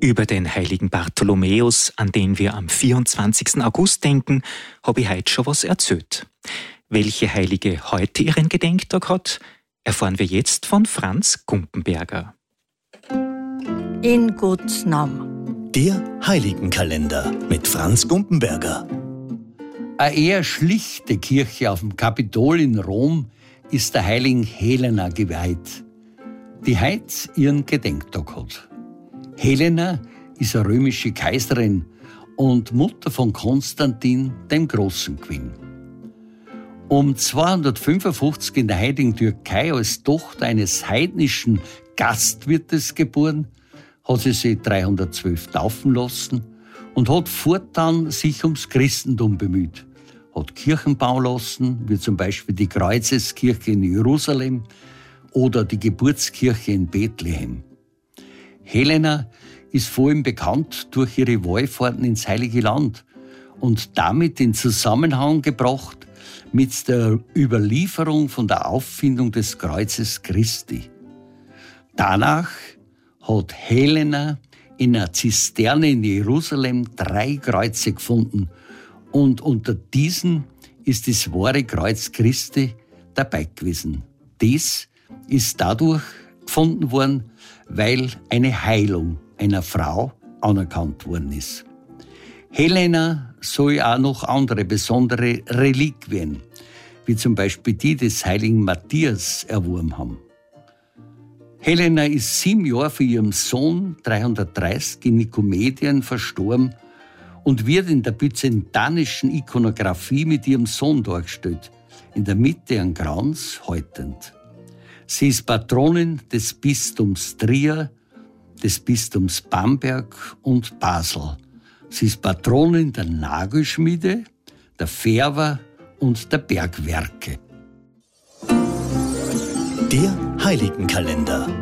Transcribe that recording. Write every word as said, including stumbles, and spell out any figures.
Über den heiligen Bartholomäus, an den wir am vierundzwanzigsten August denken, habe ich heute schon was erzählt. Welche Heilige heute ihren Gedenktag hat, erfahren wir jetzt von Franz Gumpenberger. In Gottes Namen. Der Heiligenkalender mit Franz Gumpenberger. Eine eher schlichte Kirche auf dem Kapitol in Rom ist der heiligen Helena geweiht, die heute ihren Gedenktag hat. Helena ist eine römische Kaiserin und Mutter von Konstantin dem Großen gewesen. Um zweihundertfünfundfünfzig in der heutigen Türkei als Tochter eines heidnischen Gastwirtes geboren, hat sie sich dreihundertzwölf taufen lassen und hat fortan sich ums Christentum bemüht. Hat Kirchen bauen lassen, wie zum Beispiel die Kreuzeskirche in Jerusalem oder die Geburtskirche in Bethlehem. Helena ist vor allem bekannt durch ihre Wallfahrten ins Heilige Land und damit in Zusammenhang gebracht mit der Überlieferung von der Auffindung des Kreuzes Christi. Danach hat Helena in einer Zisterne in Jerusalem drei Kreuze gefunden und unter diesen ist das wahre Kreuz Christi dabei gewesen. Dies ist dadurch gefunden worden, weil eine Heilung einer Frau anerkannt worden ist. Helena soll auch noch andere besondere Reliquien, wie zum Beispiel die des heiligen Matthias, erworben haben. Helena ist sieben Jahre vor ihrem Sohn dreihundertdreißig in Nikomedien verstorben und wird in der byzantinischen Ikonographie mit ihrem Sohn dargestellt, in der Mitte ein Kranz haltend. Sie ist Patronin des Bistums Trier, des Bistums Bamberg und Basel. Sie ist Patronin der Nagelschmiede, der Färber und der Bergwerke. Der Heiligenkalender